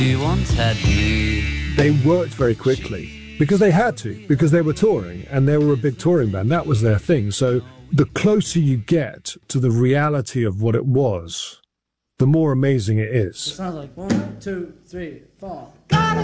You once had me. They worked very quickly because they had to, because they were touring and they were a big touring band. That was their thing. So the closer you get to the reality of what it was, the more amazing it is. It sounds like 1, 2, 3, 4.